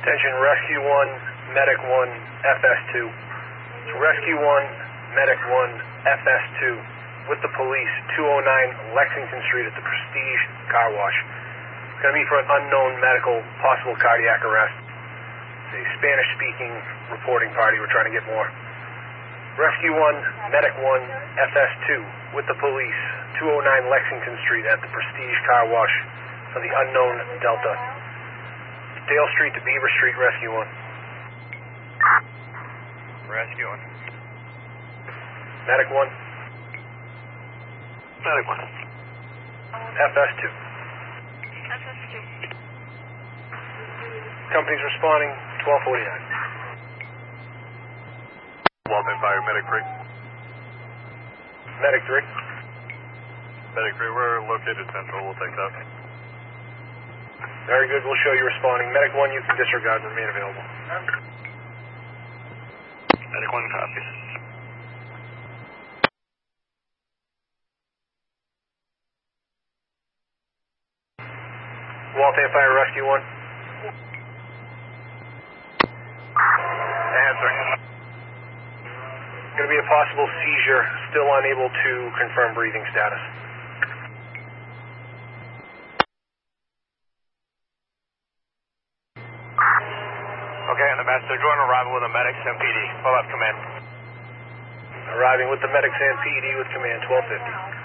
Attention, Rescue 1, Medic 1, FS2. Rescue 1, Medic 1, FS2 with the police, 209 Lexington Street at the Prestige Car Wash. It's going to be for an unknown medical, possible cardiac arrest. It's a Spanish-speaking reporting party. We're trying to get more. Rescue 1, Medic 1, FS2 with the police, 209 Lexington Street at the Prestige Car Wash for the unknown Delta. Dale Street to Beaver Street, Rescue 1. Rescue 1. Medic 1. Medic 1. FS2. FS2. Company's responding, 1249. Walton Fire, Medic 3. Medic 3. Medic 3, we're located central, we'll take that. Very good, we'll show you responding. Medic 1, you can disregard and remain available. Medic 1, copy. Walton Fire, Rescue 1. Answering. Going to be a possible seizure, still unable to confirm breathing status. Okay, and the master join arrival with the medics and PD. Pull up command. Arriving with the medics and PD with command 1250.